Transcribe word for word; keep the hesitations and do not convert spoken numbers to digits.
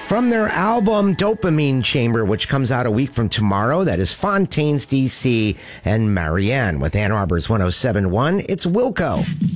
From their album Dopamine Chamber, which comes out a week from tomorrow, that is Fontaines D C and Marianne with Ann Arbor's one oh seven point one. It's Wilco.